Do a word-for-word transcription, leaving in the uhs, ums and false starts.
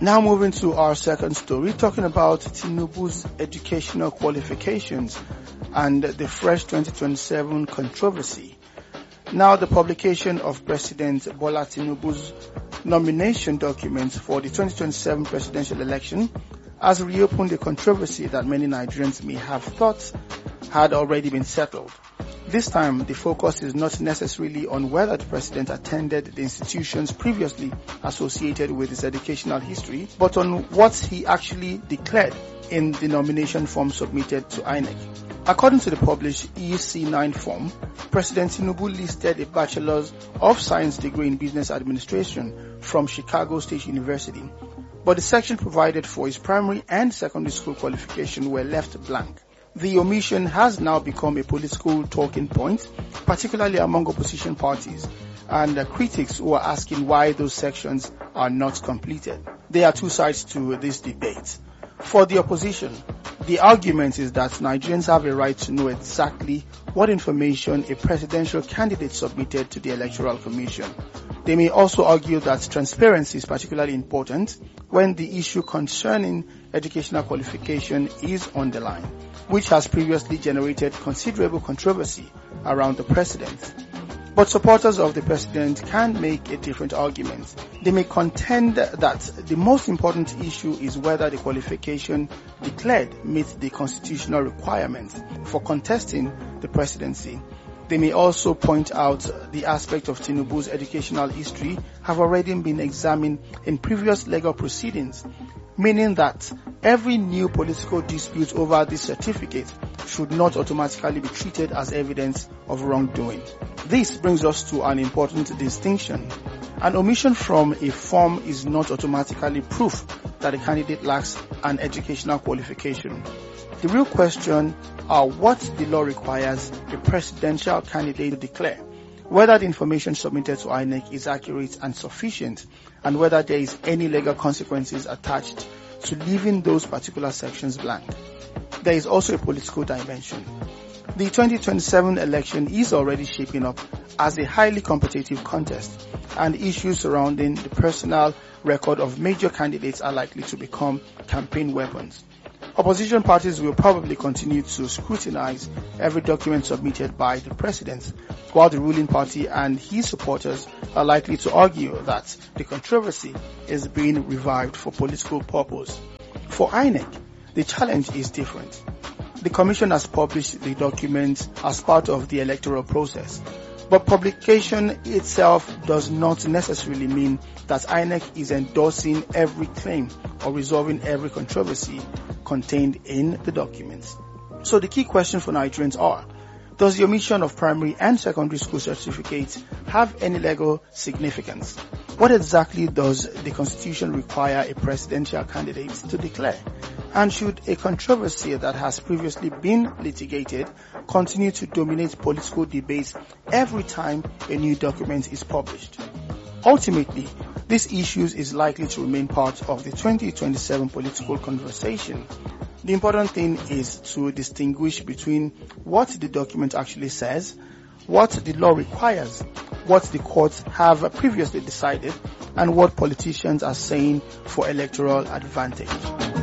Now moving to our second story, talking about Tinubu's educational qualifications and the fresh twenty twenty-seven controversy. Now the publication of President Bola Tinubu's nomination documents for the twenty twenty-seven presidential election has reopened a controversy that many Nigerians may have thought had already been settled. This time, the focus is not necessarily on whether the president attended the institutions previously associated with his educational history, but on what he actually declared in the nomination form submitted to I N E C. According to the published E C nine form, President Tinubu listed a Bachelor's of Science degree in Business Administration from Chicago State University, but the section provided for his primary and secondary school qualification were left blank. The omission has now become a political talking point, particularly among opposition parties and uh, critics who are asking why those sections are not completed. There are two sides to this debate. For the opposition, the argument is that Nigerians have a right to know exactly what information a presidential candidate submitted to the Electoral Commission. They may also argue that transparency is particularly important when the issue concerning educational qualification is on the line, which has previously generated considerable controversy around the president. But supporters of the president can make a different argument. They may contend that the most important issue is whether the qualification declared meets the constitutional requirements for contesting the presidency. They may also point out the aspect of Tinubu's educational history have already been examined in previous legal proceedings, meaning that every new political dispute over this certificate should not automatically be treated as evidence of wrongdoing. This brings us to an important distinction. An omission from a form is not automatically proof that a candidate lacks an educational qualification. The real question are what the law requires a presidential candidate to declare, whether the information submitted to I N E C is accurate and sufficient, and whether there is any legal consequences attached to leaving those particular sections blank. There is also a political dimension. The twenty twenty-seven election is already shaping up as a highly competitive contest, and issues surrounding the personal record of major candidates are likely to become campaign weapons. Opposition parties will probably continue to scrutinize every document submitted by the president, while the ruling party and his supporters are likely to argue that the controversy is being revived for political purpose. For I N E C, the challenge is different. The Commission has published the document as part of the electoral process, but publication itself does not necessarily mean that I N E C is endorsing every claim or resolving every controversy contained in the documents. So the key question for Nigerians are, does the omission of primary and secondary school certificates have any legal significance? What exactly does the Constitution require a presidential candidate to declare? And should a controversy that has previously been litigated continue to dominate political debates every time a new document is published? Ultimately, this issue is likely to remain part of the twenty twenty-seven political conversation. The important thing is to distinguish between what the document actually says, what the law requires, what the courts have previously decided, and what politicians are saying for electoral advantage.